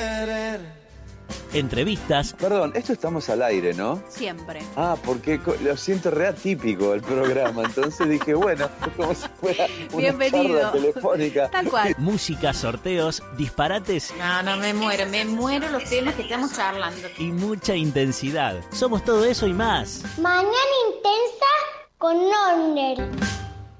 Entrevistas. Perdón, esto estamos al aire, ¿no? Siempre. Ah, porque lo siento re atípico el programa, entonces dije, bueno, como si fuera una Bienvenido. charla telefónica. Tal cual. Música, sorteos, disparates No, me muero los temas que estamos charlando. y mucha intensidad. Somos todo eso y más. Mañana intensa con Norner.